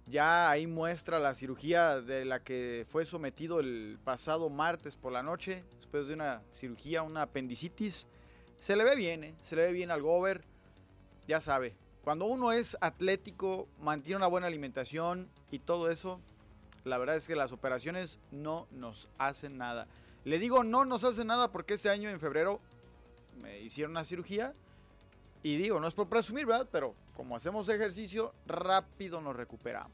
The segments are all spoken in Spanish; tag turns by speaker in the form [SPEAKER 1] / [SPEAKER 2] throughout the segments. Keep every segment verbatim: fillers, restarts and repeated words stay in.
[SPEAKER 1] Ya ahí muestra la cirugía de la que fue sometido el pasado martes por la noche, después de una cirugía, una apendicitis. Se le ve bien, ¿eh? Se le ve bien al Gober. Ya sabe, cuando uno es atlético, mantiene una buena alimentación y todo eso, la verdad es que las operaciones no nos hacen nada. Le digo no nos hacen nada porque este año en febrero me hicieron una cirugía. Y digo, no es por presumir, ¿verdad? Pero como hacemos ejercicio, rápido nos recuperamos.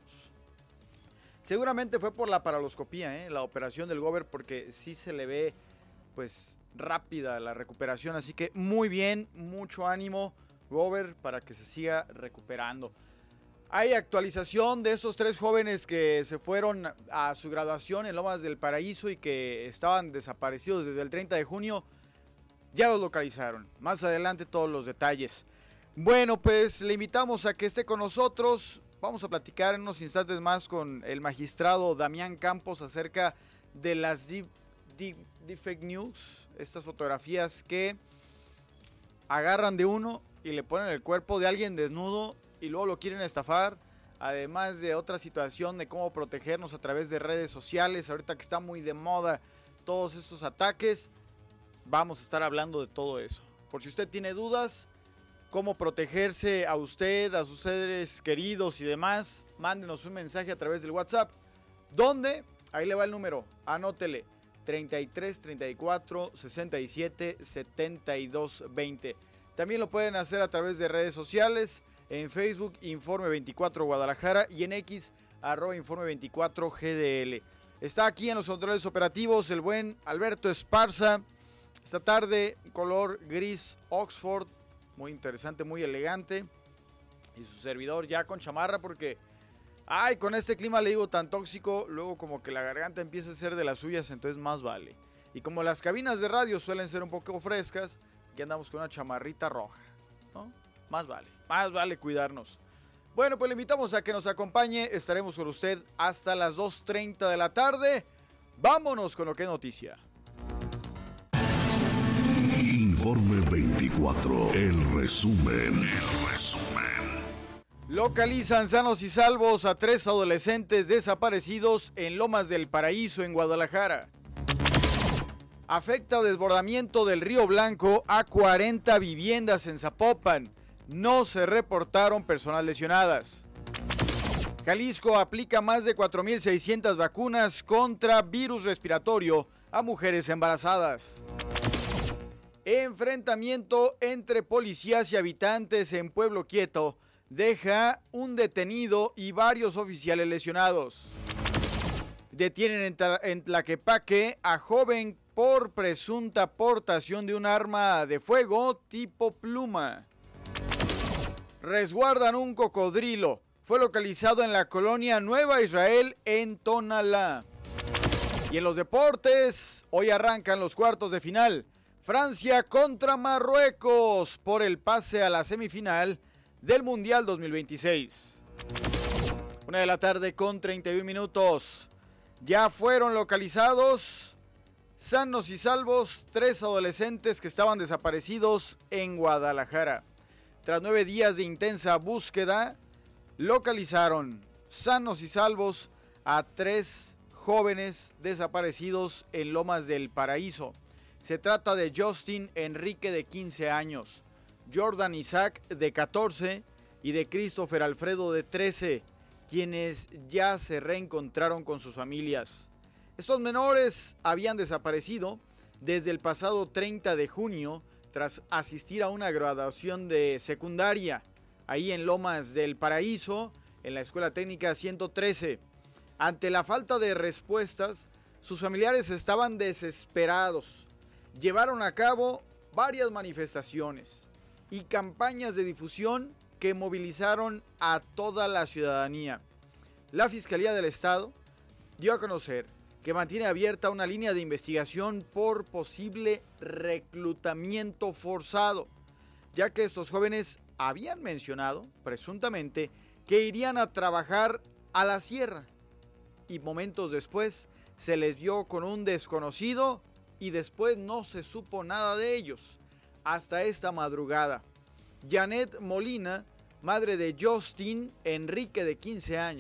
[SPEAKER 1] Seguramente fue por la paraloscopía, ¿eh? La operación del Gober, porque sí se le ve, pues, rápida la recuperación. Así que muy bien, mucho ánimo, Gober, para que se siga recuperando. Hay actualización de esos tres jóvenes que se fueron a su graduación en Lomas del Paraíso y que estaban desaparecidos desde el treinta de junio. Ya los localizaron. Más adelante todos los detalles. Bueno, pues le invitamos a que esté con nosotros. Vamos a platicar en unos instantes más con el magistrado Damián Campos acerca de las deep, deep, deep fake news. Estas fotografías que agarran de uno y le ponen el cuerpo de alguien desnudo y luego lo quieren estafar. Además de otra situación de cómo protegernos a través de redes sociales. Ahorita que está muy de moda todos estos ataques. Vamos a estar hablando de todo eso. Por si usted tiene dudas, cómo protegerse a usted, a sus seres queridos y demás, mándenos un mensaje a través del WhatsApp. ¿Dónde? Ahí le va el número. Anótele. treinta y tres, treinta y cuatro, sesenta y siete, setenta y dos, veinte. También lo pueden hacer a través de redes sociales. En Facebook, Informe veinticuatro Guadalajara. Y en X, arroba Informe veinticuatro G D L. Está aquí en los controles operativos el buen Alberto Esparza. Esta tarde, color gris Oxford, muy interesante, muy elegante. Y su servidor ya con chamarra porque, ay, con este clima le digo tan tóxico, luego como que la garganta empieza a ser de las suyas, entonces más vale. Y como las cabinas de radio suelen ser un poco frescas, aquí andamos con una chamarrita roja, ¿no? Más vale, más vale cuidarnos. Bueno, pues le invitamos a que nos acompañe, estaremos con usted hasta las dos treinta de la tarde. Vámonos con lo que es noticia.
[SPEAKER 2] Informe veinticuatro, el resumen, el resumen.
[SPEAKER 1] Localizan sanos y salvos a tres adolescentes desaparecidos en Lomas del Paraíso, en Guadalajara. Afecta desbordamiento del Río Blanco a cuarenta viviendas en Zapopan. No se reportaron personas lesionadas. Jalisco aplica más de cuatro mil seiscientas vacunas contra virus respiratorio a mujeres embarazadas. Enfrentamiento entre policías y habitantes en Pueblo Quieto deja un detenido y varios oficiales lesionados. Detienen en, Tla- en Tlaquepaque a joven por presunta portación de un arma de fuego tipo pluma. Resguardan un cocodrilo. Fue localizado en la colonia Nueva Israel en Tonalá. Y en los deportes, hoy arrancan los cuartos de final. Francia contra Marruecos por el pase a la semifinal del Mundial dos mil veintiséis. Una de la tarde con treinta y un minutos. Ya fueron localizados, sanos y salvos, tres adolescentes que estaban desaparecidos en Guadalajara. Tras nueve días de intensa búsqueda, localizaron sanos y salvos a tres jóvenes desaparecidos en Lomas del Paraíso. Se trata de Justin Enrique de quince años, Jordan Isaac de catorce y de Christopher Alfredo de trece, quienes ya se reencontraron con sus familias. Estos menores habían desaparecido desde el pasado treinta de junio tras asistir a una graduación de secundaria, ahí en Lomas del Paraíso, en la Escuela Técnica ciento trece. Ante la falta de respuestas, sus familiares estaban desesperados. Llevaron a cabo varias manifestaciones y campañas de difusión que movilizaron a toda la ciudadanía. La Fiscalía del Estado dio a conocer que mantiene abierta una línea de investigación por posible reclutamiento forzado, ya que estos jóvenes habían mencionado, presuntamente, que irían a trabajar a la sierra y momentos después se les vio con un desconocido y después no se supo nada de ellos hasta esta madrugada. Janet Molina, madre de Justin Enrique de quince años,